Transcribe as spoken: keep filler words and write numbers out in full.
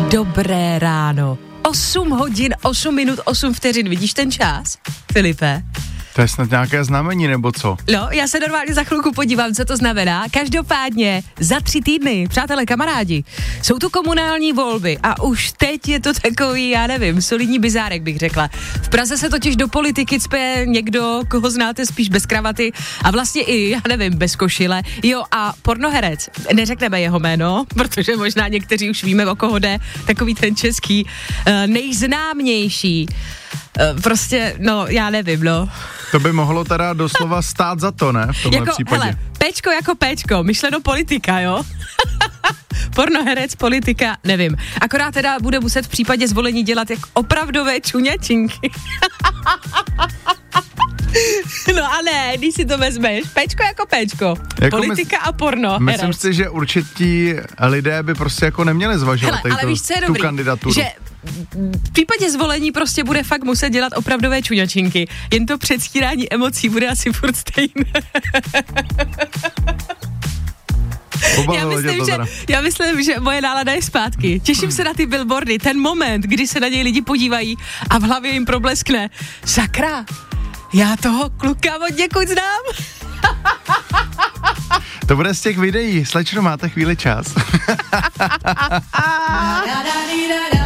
Dobré ráno. osm hodin, osm minut, osm vteřin. Vidíš ten čas, Filipe? To je snad nějaké znamení, nebo co? No, já se normálně za chvilku podívám, co to znamená. Každopádně za tři týdny, přátelé, kamarádi, jsou tu komunální volby a už teď je to takový, já nevím, solidní bizárek bych řekla. V Praze se totiž do politiky cpe někdo, koho znáte spíš bez kravaty a vlastně i, já nevím, bez košile. Jo, a pornoherec, neřekneme jeho jméno, protože možná někteří už víme, o koho jde, takový ten český, nejznámější. Prostě, no, já nevím, no. To by mohlo teda doslova stát za to, ne? V tomhle jako, případě. Hele, péčko jako péčko, myšleno politika, jo? Pornoherec, politika, nevím. Akorát teda bude muset v případě zvolení dělat jako opravdové čuňačinky. No a ne, když si to vezmeš, péčko jako péčko, jako politika mys- a porno. Myslím herec. si, že určití lidé by prostě jako neměli zvažovat Hele, ale tu, víš, co je tu dobrý, kandidaturu. Že v případě zvolení prostě bude fakt muset dělat opravdové čuňačinky, jen to předstírání emocí bude asi furt stejné. Já myslím, že, já myslím, že moje nálada je zpátky. Těším se na ty billboardy, ten moment, kdy se na něj lidi podívají a v hlavě jim probleskne. Sakra, já toho kluka od někud znám. To bude z těch videí. Slečno, máte chvíli čas.